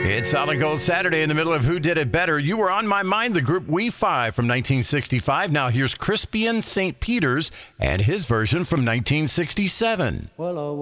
It's Solid Gold Saturday in the middle of Who Did It Better. You were on my mind, the group We Five from 1965. Now here's Crispian St. Peter's and his version from 1967. Well,